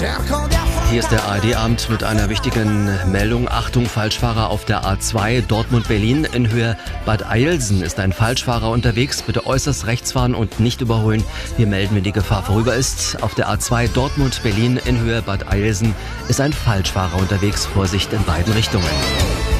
Hier ist der ARD-Abend mit einer wichtigen Meldung. Achtung, Falschfahrer auf der A2 Dortmund-Berlin. In Höhe Bad Eilsen ist ein Falschfahrer unterwegs. Bitte äußerst rechts fahren und nicht überholen. Wir melden, wenn die Gefahr vorüber ist. Auf der A2 Dortmund-Berlin in Höhe Bad Eilsen ist ein Falschfahrer unterwegs. Vorsicht in beiden Richtungen.